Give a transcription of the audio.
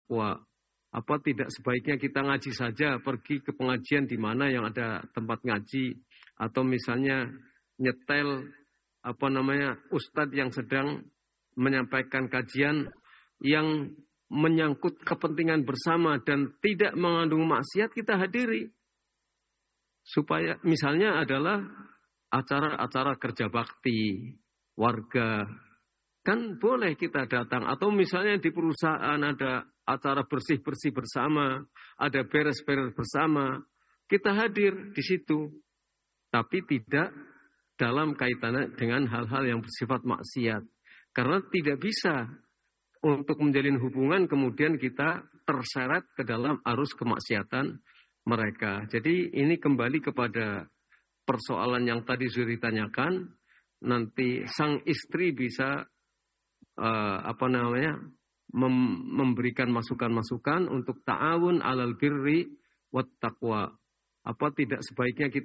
taqwa. Apa tidak sebaiknya kita ngaji saja, pergi ke pengajian di mana yang ada tempat ngaji, atau misalnya nyetel ustadz yang sedang menyampaikan kajian yang menyangkut kepentingan bersama dan tidak mengandung maksiat, kita hadiri. Supaya misalnya adalah acara-acara kerja bakti warga, kan boleh kita datang. Atau misalnya di perusahaan ada acara bersih-bersih bersama, ada beres-beres bersama, kita hadir di situ. Tapi tidak dalam kaitannya dengan hal-hal yang bersifat maksiat. Karena tidak bisa untuk menjalin hubungan kemudian kita terseret ke dalam arus kemaksiatan mereka. Jadi ini kembali kepada persoalan yang tadi sudah ditanyakan. Nanti sang istri bisa memberikan masukan-masukan untuk ta'awun alal birri wat taqwa. Apa tidak sebaiknya kita